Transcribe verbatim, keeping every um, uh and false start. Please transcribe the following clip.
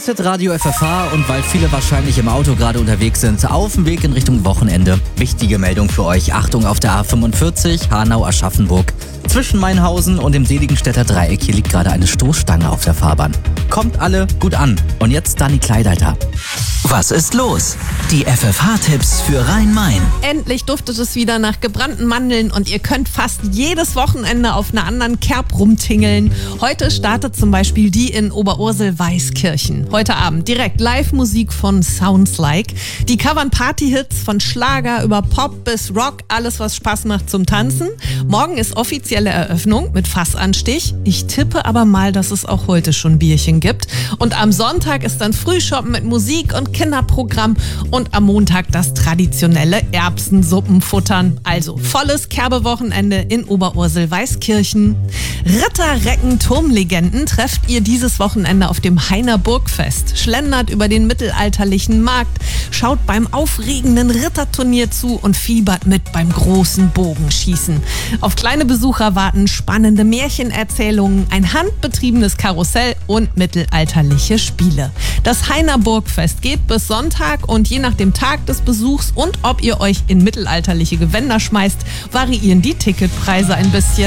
ist jetzt Radio F F H und weil viele wahrscheinlich im Auto gerade unterwegs sind, auf dem Weg in Richtung Wochenende. Wichtige Meldung für euch. Achtung auf der A fünfundvierzig, Hanau-Aschaffenburg. Zwischen Mainhausen und dem Seligenstädter Dreieck hier liegt gerade eine Stoßstange auf der Fahrbahn. Kommt alle gut an. Und jetzt Dani Kleidalter. Was ist los? Die F F H-Tipps für Rhein-Main. Endlich duftet es wieder nach gebrannten Mandeln und ihr könnt fast jedes Wochenende auf einer anderen Kerb rumtingeln. Heute startet zum Beispiel die in Oberursel-Weißkirchen. Heute Abend direkt Live-Musik von Sounds Like. Die covern Party-Hits von Schlager über Pop bis Rock, alles was Spaß macht zum Tanzen. Morgen ist offizielle Eröffnung mit Fassanstich. Ich tippe aber mal, dass es auch heute schon Bierchen gibt. Und am Sonntag ist dann Frühshoppen mit Musik und Kinderprogramm und am Montag das traditionelle Erbsensuppenfuttern. Also volles Kerbewochenende in Oberursel-Weißkirchen. Ritterrecken-Turmlegenden trefft ihr dieses Wochenende auf dem Hainer Burgfest. Schlendert über den mittelalterlichen Markt, schaut beim aufregenden Ritterturnier zu und fiebert mit beim großen Bogenschießen. Auf kleine Besucher warten spannende Märchenerzählungen, ein handbetriebenes Karussell und mittelalterliche Spiele. Das Hainer Burgfest geht bis Sonntag und je nach dem Tag des Besuchs und ob ihr euch in mittelalterliche Gewänder schmeißt, variieren die Ticketpreise ein bisschen.